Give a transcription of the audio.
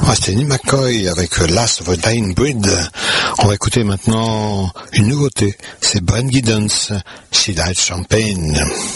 C'était Nick McCoy avec Last of a Dying Breed. On va écouter maintenant une nouveauté. C'est Brent Giddens, She Died Champagne.